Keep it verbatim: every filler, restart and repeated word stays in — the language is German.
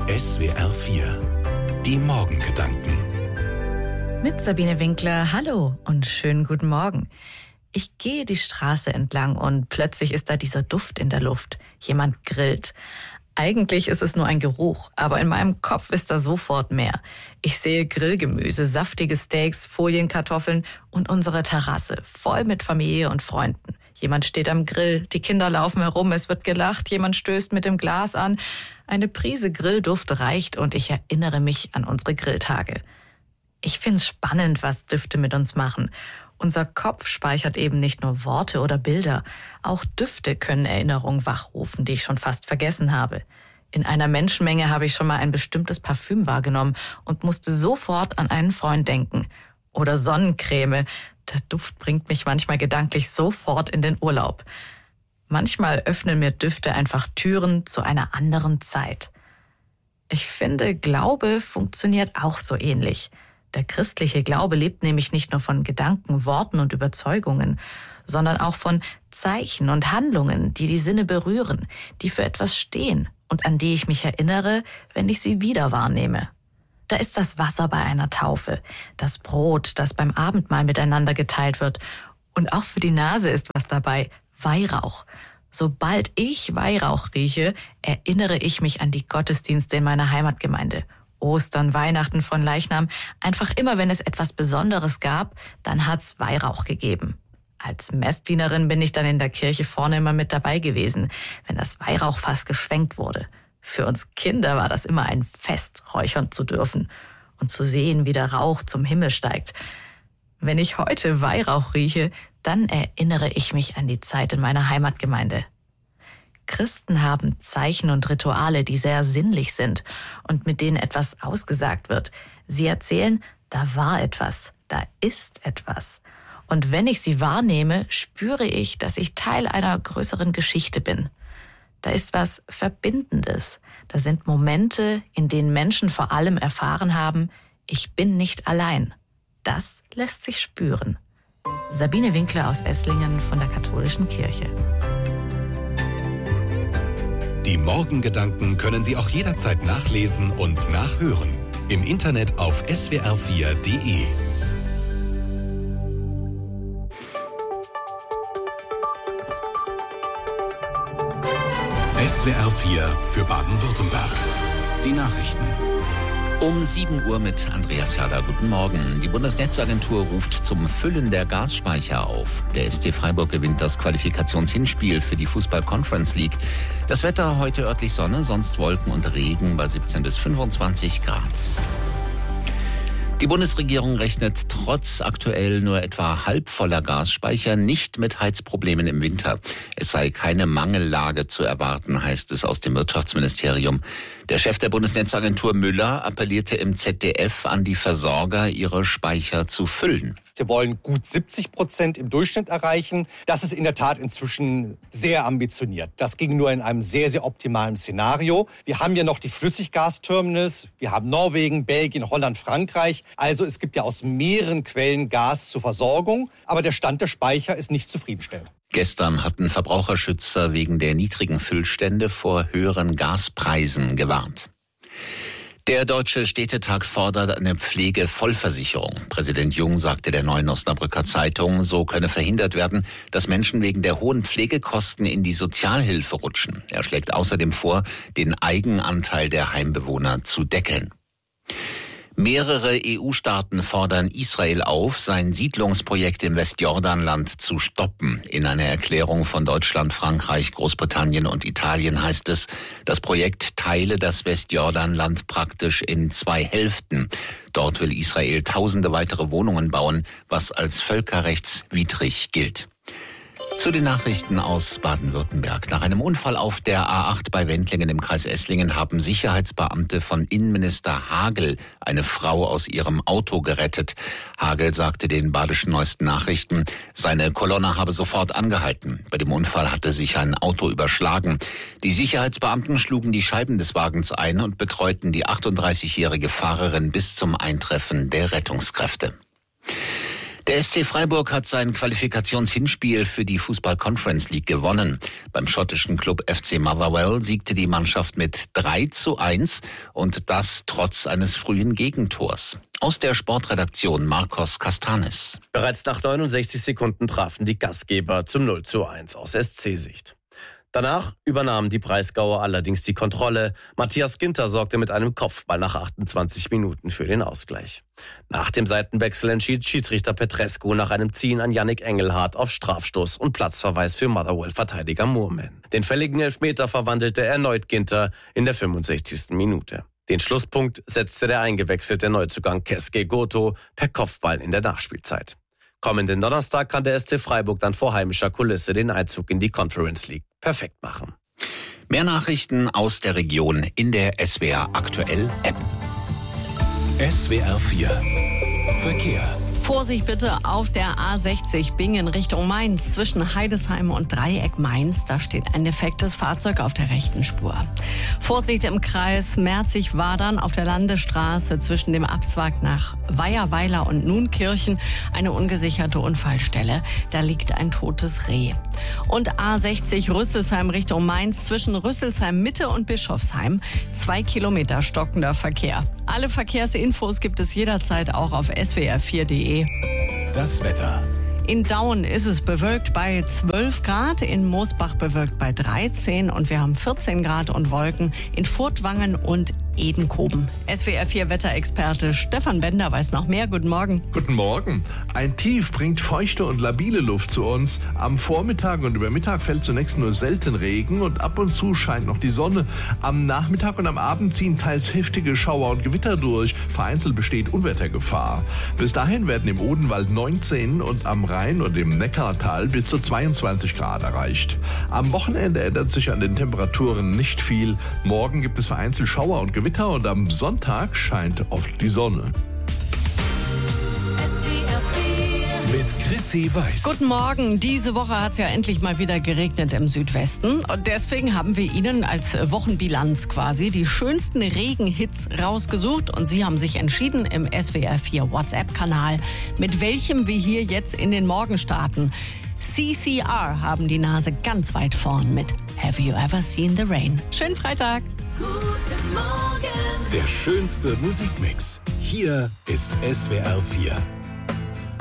S W R vier. Die Morgengedanken. Mit Sabine Winkler, hallo und schönen guten Morgen. Ich gehe die Straße entlang und plötzlich ist da dieser Duft in der Luft. Jemand grillt. Eigentlich ist es nur ein Geruch, aber in meinem Kopf ist da sofort mehr. Ich sehe Grillgemüse, saftige Steaks, Folienkartoffeln und unsere Terrasse, voll mit Familie und Freunden. Jemand steht am Grill, die Kinder laufen herum, es wird gelacht, jemand stößt mit dem Glas an. Eine Prise Grillduft reicht und ich erinnere mich an unsere Grilltage. Ich find's spannend, was Düfte mit uns machen. Unser Kopf speichert eben nicht nur Worte oder Bilder. Auch Düfte können Erinnerungen wachrufen, die ich schon fast vergessen habe. In einer Menschenmenge habe ich schon mal ein bestimmtes Parfüm wahrgenommen und musste sofort an einen Freund denken. Oder Sonnencreme. Der Duft bringt mich manchmal gedanklich sofort in den Urlaub. Manchmal öffnen mir Düfte einfach Türen zu einer anderen Zeit. Ich finde, Glaube funktioniert auch so ähnlich. Der christliche Glaube lebt nämlich nicht nur von Gedanken, Worten und Überzeugungen, sondern auch von Zeichen und Handlungen, die die Sinne berühren, die für etwas stehen und an die ich mich erinnere, wenn ich sie wieder wahrnehme. Da ist das Wasser bei einer Taufe, das Brot, das beim Abendmahl miteinander geteilt wird. Und auch für die Nase ist was dabei, Weihrauch. Sobald ich Weihrauch rieche, erinnere ich mich an die Gottesdienste in meiner Heimatgemeinde. Ostern, Weihnachten, von Leichnam, einfach immer, wenn es etwas Besonderes gab, dann hat's Weihrauch gegeben. Als Messdienerin bin ich dann in der Kirche vorne immer mit dabei gewesen, wenn das Weihrauchfass geschwenkt wurde. Für uns Kinder war das immer ein Fest, räuchern zu dürfen und zu sehen, wie der Rauch zum Himmel steigt. Wenn ich heute Weihrauch rieche, dann erinnere ich mich an die Zeit in meiner Heimatgemeinde. Christen haben Zeichen und Rituale, die sehr sinnlich sind und mit denen etwas ausgesagt wird. Sie erzählen, da war etwas, da ist etwas. Und wenn ich sie wahrnehme, spüre ich, dass ich Teil einer größeren Geschichte bin. Da ist was Verbindendes. Da sind Momente, in denen Menschen vor allem erfahren haben, ich bin nicht allein. Das lässt sich spüren. Sabine Winkler aus Esslingen von der Katholischen Kirche. Die Morgengedanken können Sie auch jederzeit nachlesen und nachhören. Im Internet auf S W R vier Punkt de. S W R vier für Baden-Württemberg. Die Nachrichten. Um sieben Uhr mit Andreas Herder. Guten Morgen. Die Bundesnetzagentur ruft zum Füllen der Gasspeicher auf. Der S C Freiburg gewinnt das Qualifikationshinspiel für die Fußball-Conference League. Das Wetter heute örtlich Sonne, sonst Wolken und Regen bei siebzehn bis fünfundzwanzig Grad. Die Bundesregierung rechnet trotz aktuell nur etwa halbvoller Gasspeicher nicht mit Heizproblemen im Winter. Es sei keine Mangellage zu erwarten, heißt es aus dem Wirtschaftsministerium. Der Chef der Bundesnetzagentur Müller appellierte im Z D F an die Versorger, ihre Speicher zu füllen. Wir wollen gut siebzig Prozent im Durchschnitt erreichen. Das ist in der Tat inzwischen sehr ambitioniert. Das ging nur in einem sehr, sehr optimalen Szenario. Wir haben ja noch die Flüssiggasterminals. Wir haben Norwegen, Belgien, Holland, Frankreich. Also es gibt ja aus mehreren Quellen Gas zur Versorgung. Aber der Stand der Speicher ist nicht zufriedenstellend. Gestern hatten Verbraucherschützer wegen der niedrigen Füllstände vor höheren Gaspreisen gewarnt. Der Deutsche Städtetag fordert eine Pflegevollversicherung. Präsident Jung sagte der Neuen Osnabrücker Zeitung, so könne verhindert werden, dass Menschen wegen der hohen Pflegekosten in die Sozialhilfe rutschen. Er schlägt außerdem vor, den Eigenanteil der Heimbewohner zu deckeln. Mehrere E U-Staaten fordern Israel auf, sein Siedlungsprojekt im Westjordanland zu stoppen. In einer Erklärung von Deutschland, Frankreich, Großbritannien und Italien heißt es, das Projekt teile das Westjordanland praktisch in zwei Hälften. Dort will Israel tausende weitere Wohnungen bauen, was als völkerrechtswidrig gilt. Zu den Nachrichten aus Baden-Württemberg. Nach einem Unfall auf der A acht bei Wendlingen im Kreis Esslingen haben Sicherheitsbeamte von Innenminister Hagel eine Frau aus ihrem Auto gerettet. Hagel sagte den Badischen Neuesten Nachrichten, seine Kolonne habe sofort angehalten. Bei dem Unfall hatte sich ein Auto überschlagen. Die Sicherheitsbeamten schlugen die Scheiben des Wagens ein und betreuten die achtunddreißigjährige Fahrerin bis zum Eintreffen der Rettungskräfte. Der S C Freiburg hat sein Qualifikationshinspiel für die Fußball-Conference League gewonnen. Beim schottischen Club F C Motherwell siegte die Mannschaft mit drei zu eins und das trotz eines frühen Gegentors. Aus der Sportredaktion Marcos Castanis. Bereits nach neunundsechzig Sekunden trafen die Gastgeber zum null zu eins aus S C-Sicht. Danach übernahmen die Breisgauer allerdings die Kontrolle. Matthias Ginter sorgte mit einem Kopfball nach achtundzwanzig Minuten für den Ausgleich. Nach dem Seitenwechsel entschied Schiedsrichter Petrescu nach einem Ziehen an Yannick Engelhardt auf Strafstoß und Platzverweis für Motherwell-Verteidiger Moorman. Den fälligen Elfmeter verwandelte erneut Ginter in der fünfundsechzigsten Minute. Den Schlusspunkt setzte der eingewechselte Neuzugang Keske Goto per Kopfball in der Nachspielzeit. Kommenden Donnerstag kann der S C Freiburg dann vor heimischer Kulisse den Einzug in die Conference League perfekt machen. Mehr Nachrichten aus der Region in der S W R Aktuell App. S W R vier Verkehr. Vorsicht bitte auf der A sechzig Bingen Richtung Mainz zwischen Heidesheim und Dreieck Mainz. Da steht ein defektes Fahrzeug auf der rechten Spur. Vorsicht im Kreis Merzig-Wadern auf der Landesstraße zwischen dem Abzweig nach Weiherweiler und Nunkirchen. Eine ungesicherte Unfallstelle. Da liegt ein totes Reh. Und A sechzig Rüsselsheim Richtung Mainz zwischen Rüsselsheim Mitte und Bischofsheim. Zwei Kilometer stockender Verkehr. Alle Verkehrsinfos gibt es jederzeit auch auf S W R vier punkt de. Das Wetter. In Daun ist es bewölkt bei zwölf Grad, in Moosbach bewölkt bei dreizehn und wir haben vierzehn Grad und Wolken in Furtwangen und Edenkoben. S W R vier Wetterexperte Stefan Bender weiß noch mehr. Guten Morgen. Guten Morgen. Ein Tief bringt feuchte und labile Luft zu uns. Am Vormittag und über Mittag fällt zunächst nur selten Regen und ab und zu scheint noch die Sonne. Am Nachmittag und am Abend ziehen teils heftige Schauer und Gewitter durch. Vereinzelt besteht Unwettergefahr. Bis dahin werden im Odenwald neunzehn und am Rhein und im Neckartal bis zu zweiundzwanzig Grad erreicht. Am Wochenende ändert sich an den Temperaturen nicht viel. Morgen gibt es vereinzelt Schauer und Gewitter. Und am Sonntag scheint oft die Sonne. Mit Chrissy Weiß. Guten Morgen. Diese Woche hat es ja endlich mal wieder geregnet im Südwesten. Und deswegen haben wir Ihnen als Wochenbilanz quasi die schönsten Regenhits rausgesucht. Und Sie haben sich entschieden im S W R vier WhatsApp-Kanal, mit welchem wir hier jetzt in den Morgen starten. C C R haben die Nase ganz weit vorn mit Have You Ever Seen the Rain? Schönen Freitag. Guten Morgen. Der schönste Musikmix. Hier ist S W R vier.